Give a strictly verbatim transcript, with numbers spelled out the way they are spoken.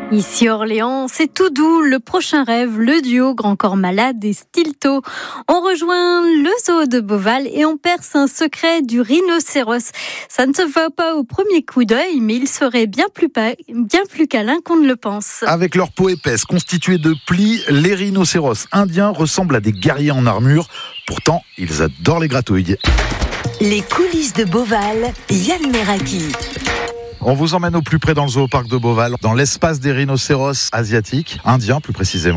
Ici Orléans, c'est tout doux, le prochain rêve, le duo Grand Corps Malade et Stilto. On rejoint le zoo de Beauval et on perce un secret du rhinocéros. Ça ne se voit pas au premier coup d'œil, mais il serait bien plus, pa- bien plus câlin qu'on ne le pense. Avec leur peau épaisse, constituée de plis, les rhinocéros indiens ressemblent à des guerriers en armure. Pourtant, ils adorent les gratouilles. Les coulisses de Beauval, Yann Meraki. On vous emmène au plus près dans le zoo parc de Beauval, dans l'espace des rhinocéros asiatiques, indiens plus précisément.